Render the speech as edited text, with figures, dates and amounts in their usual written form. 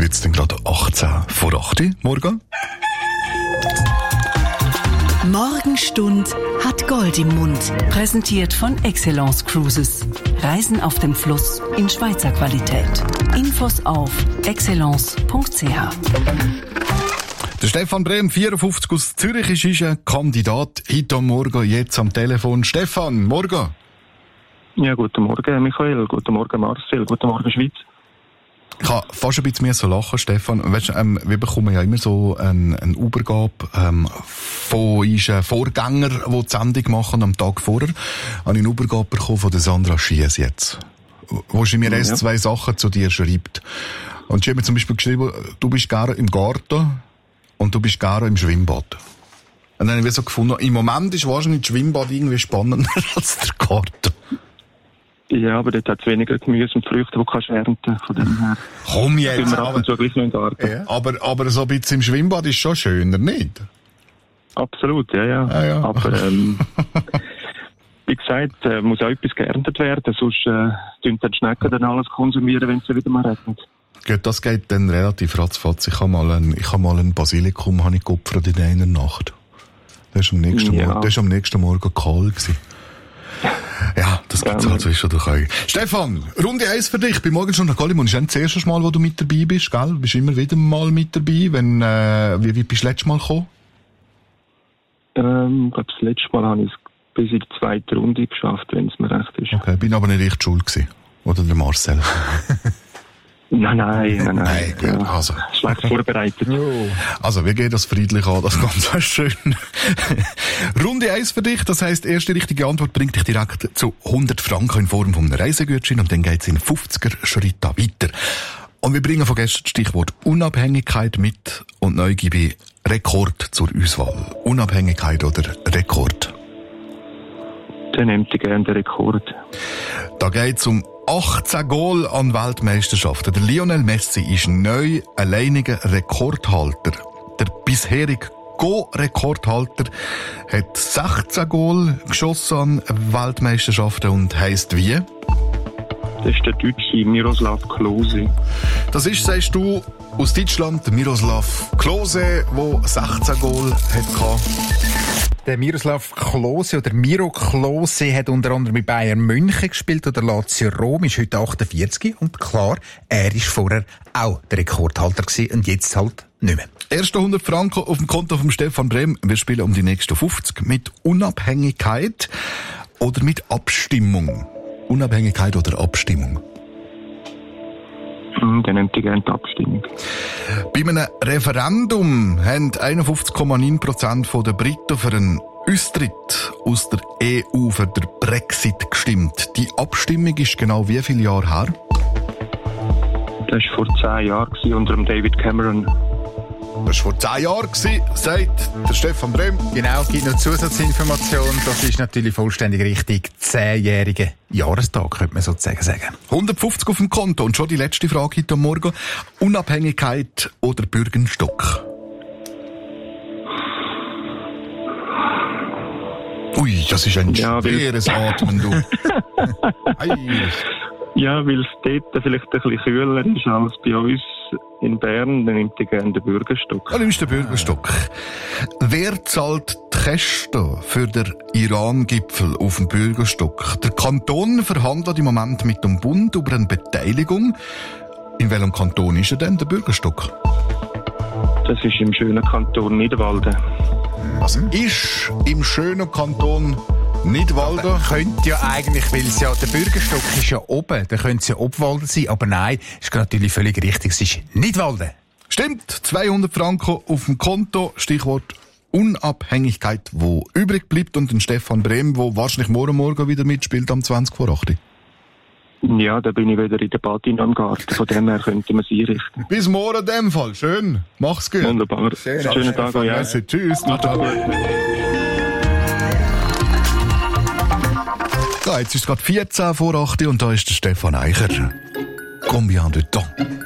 jetzt sind gerade 18 vor 8 Uhr. Morgen. Morgenstund hat Gold im Mund. Präsentiert von Excellence Cruises. Reisen auf dem Fluss in Schweizer Qualität. Infos auf excellence.ch. Der Stefan Brehm, 54 aus Zürich, ist ein Kandidat. Heute Morgen, jetzt am Telefon. Stefan, morgen. Ja, guten Morgen, Michael. Guten Morgen, Marcel. Guten Morgen, Schweiz. Ich habe fast ein bisschen mehr so lachen, Stefan. Weißt, wir bekommen ja immer so eine Übergabe von unseren Vorgängern, die die Sendung machen am Tag vorher. Habe ich eine Übergabe bekommen von der Sandra Schiess jetzt. Wo sie mir erst 2 Sachen zu dir schreibt. Und sie hat mir zum Beispiel geschrieben, du bist gerne im Garten und du bist gerne im Schwimmbad. Und dann habe ich so gefunden, im Moment ist wahrscheinlich das Schwimmbad irgendwie spannender als der Garten. Ja, aber dort hat es weniger Gemüse und Früchte, die kannst ernten. Von dem her. Komm jetzt. Wir ab und zu gleich noch im Garten. Ja. Aber so ein bisschen im Schwimmbad ist schon schöner, nicht? Absolut, ja. Ja. Aber, wie gesagt, muss auch etwas geerntet werden, sonst tun dann Schnecken dann alles konsumieren, wenn es wieder mal regnet. Gut, das geht dann relativ ratzfatz. Ich habe mal ein Basilikum geopfert in einer Nacht. Das war am nächsten Morgen kahl gewesen. Ja, das gibt's halt zwischendurch auch. Stefan, Runde 1 für dich. Bei Morgenstund nach Golimund ist das erste Mal, wo du mit dabei bist, gell? Du bist immer wieder mal mit dabei. Wie bist du das letzte Mal gekommen? Ich glaube, das letzte Mal habe ich es bis in die 2. Runde geschafft, wenn es mir recht ist. Okay, bin aber nicht echt schuld gewesen. Oder der Marcel? Nein. Gut, also. Schlecht vorbereitet. Also, wir gehen das friedlich an, das Ganze schön. Runde 1 für dich, das heisst, erste richtige Antwort bringt dich direkt zu 100 Franken in Form von einem Reisegutschein und dann geht's in 50er Schritten weiter. Und wir bringen vergessen das Stichwort Unabhängigkeit mit und neu gebe ich Rekord zur Auswahl. Unabhängigkeit oder Rekord? Dann nehmt ihr gerne den Rekord. Da geht's um 18 Goal an Weltmeisterschaften. Der Lionel Messi ist neu alleiniger Rekordhalter. Der bisherige Go-Rekordhalter hat 16 Goal geschossen an Weltmeisterschaften und heisst wie? Das ist der Deutsche Miroslav Klose. Das ist, sagst du, aus Deutschland, der Miroslav Klose, der 16 Goal hatte. Der Miroslav Klose oder Miro Klose hat unter anderem bei Bayern München gespielt oder Lazio Rom, ist heute 48 und klar, er ist vorher auch der Rekordhalter gewesen und jetzt halt nicht mehr. Erste 100 Franken auf dem Konto von Stefan Brehm. Wir spielen um die nächsten 50 mit Unabhängigkeit oder mit Abstimmung. Unabhängigkeit oder Abstimmung? Dann nimmt ihr gerne die Abstimmung. Bei einem Referendum haben 51,9% der Briten für einen Austritt aus der EU, für den Brexit gestimmt. Die Abstimmung ist genau wie viele Jahre her? Das war vor 10 Jahren unter dem David Cameron. Das war vor 10 Jahren, sagt der Stefan Brehm. Genau, gibt noch Zusatzinformation. Das ist natürlich vollständig richtig. 10-jähriger Jahrestag, könnte man sozusagen sagen. 150 auf dem Konto. Und schon die letzte Frage heute Morgen. Unabhängigkeit oder Bürgerstock? Ui, das ist ein schweres Atmen, du. Ja, weil es dort vielleicht ein bisschen kühler ist als bei uns in Bern, dann nimmt ihr gerne den Bürgerstock. Du nimmst den Bürgerstock. Wer zahlt die Kosten für den Iran-Gipfel auf dem Bürgerstock? Der Kanton verhandelt im Moment mit dem Bund über eine Beteiligung. In welchem Kanton ist er denn, der Bürgerstock? Das ist im schönen Kanton Nidwalden. Was ist im schönen Kanton Nidwalden? Könnte ja eigentlich, weil es ja, der Bürgerstock ist ja oben, da könnte es ja Obwalden sein, aber nein, ist natürlich völlig richtig, es ist Nidwalden. Stimmt, 200 Franken auf dem Konto, Stichwort Unabhängigkeit, wo übrig bleibt, und den Stefan Brehm, wo wahrscheinlich morgen wieder mitspielt am 20 vor 8. Ja, da bin ich wieder in der Badin am Garten, von dem her könnte man es einrichten. Bis morgen in dem Fall, schön, mach's gut. Wunderbar, schönen Tag auch, ja. Tschüss. Ja, jetzt ist es gerade 14 vor 8 und da ist der Stefan Eicher. Combien de temps?